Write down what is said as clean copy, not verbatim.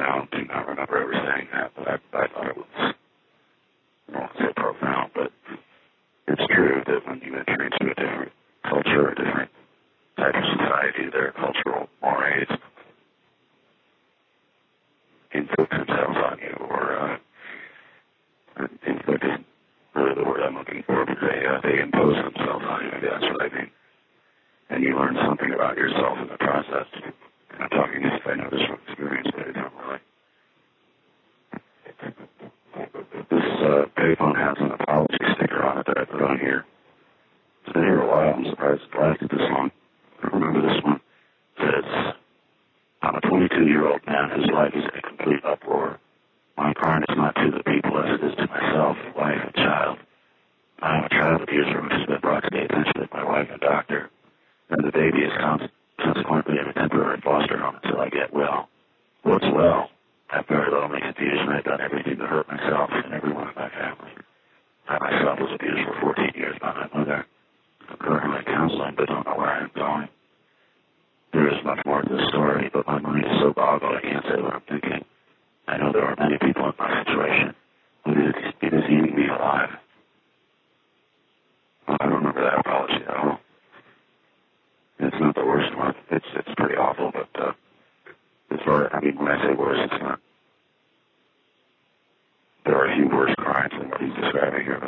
do not remember ever saying that, but I thought it was, I don't want to say profound, but it's true that when you enter into a different culture, a different type of society, their cultural mores inflict themselves on you, or inflict is really the word I'm looking for, but they impose themselves on you, maybe that's what I mean. And you learn something about yourself in the process. And I'm talking as if I know this from experience, but I don't really. This payphone has an apology sticker on it that I put on here. It's been here a while. I'm surprised it lasted this long. I remember this one. It says, I'm a 22-year-old man whose life is in a complete uproar. My part is not to the people as it is to myself, wife, and child. I am a child abuser which has been brought to the attention of my wife and doctor, and the baby is consequently in a temporary foster home until I get well. What's well? I'm very lonely, confused, and I've done everything to hurt myself and everyone in my family. I myself was abused for 14 years by my mother. I'm currently in counseling, but don't know where I am going. There is much more to the story, but my mind is so boggled I can't say what I'm thinking. I know there are many people in my situation, but it is eating me alive. Well, I don't remember that apology at all. It's not the worst one. It's pretty awful, but as far, I mean, when I say worse, it's not. There are a few worse crimes than what he's describing here.